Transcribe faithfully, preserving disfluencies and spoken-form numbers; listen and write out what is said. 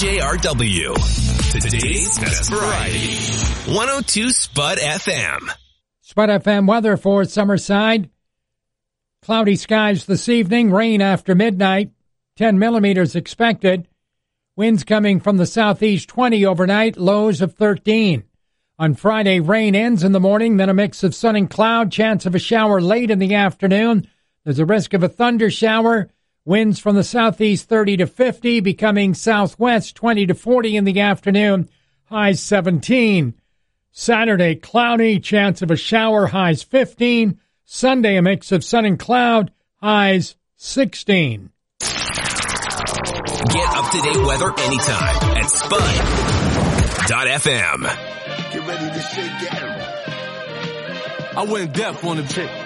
J R W. Today's best variety. one oh two Spud F M. Spud F M weather for Summerside. Cloudy skies this evening, rain after midnight, ten millimeters expected. Winds coming from the southeast, twenty overnight, lows of thirteen. On Friday, rain ends in the morning, then a mix of sun and cloud, chance of a shower late in the afternoon. There's a risk of a thunder shower. Winds from the southeast thirty to fifty, becoming southwest twenty to forty in the afternoon, highs seventeen. Saturday, cloudy, chance of a shower, highs fifteen. Sunday, a mix of sun and cloud, highs sixteen. Get up-to-date weather anytime at Spud dot F M. Get ready to shake it. I went deaf on the chick.